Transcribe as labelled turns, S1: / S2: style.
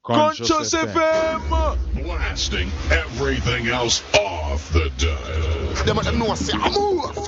S1: Conscious FM.
S2: Blasting everything else off the dial.
S3: Them know say I'm